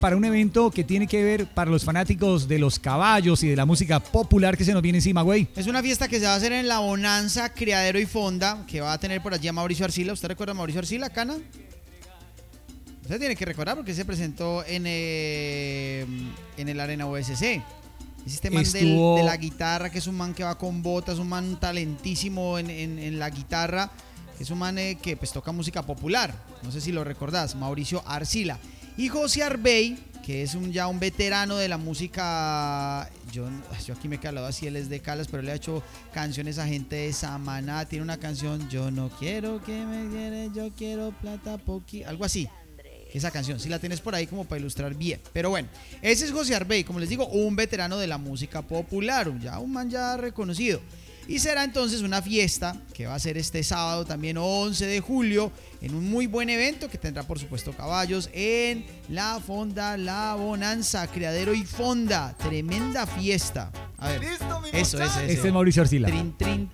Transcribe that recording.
para un evento que tiene que ver para los fanáticos de los caballos y de la música popular que se nos viene encima, güey. Es una fiesta que se va a hacer en La Bonanza, Criadero y Fonda, que va a tener por allí a Mauricio Arcila. ¿Usted recuerda a Mauricio Arcila, Cana? Usted tiene que recordar porque se presentó en el Arena USC. Es este man de la guitarra, que es un man que va con botas, un man talentísimo en la guitarra. Es un man que pues toca música popular. No sé si lo recordás, Mauricio Arcila. Y José Arbey, que es ya un veterano de la música. Yo aquí me he calado así, él es de Calas, pero le ha hecho canciones a gente de Samaná. Tiene una canción, yo no quiero que me quieres, yo quiero plata poqui, algo así. Esa canción, si la tienes por ahí como para ilustrar bien. Pero bueno, ese es José Arbey, como les digo, un veterano de la música popular, un man ya reconocido. Y será entonces una fiesta que va a ser este sábado también 11 de julio en un muy buen evento que tendrá por supuesto caballos en la Fonda La Bonanza, Criadero y Fonda. Tremenda fiesta. A ver, eso. Este es Mauricio Arcila. Trin, trin,